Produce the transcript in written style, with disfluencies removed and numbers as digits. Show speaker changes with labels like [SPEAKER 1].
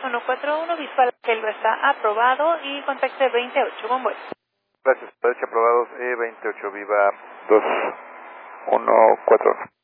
[SPEAKER 1] 2141, visual que lo está aprobado y contacte 28, buen vuelo.
[SPEAKER 2] Gracias, aprobados, 28, viva 2141.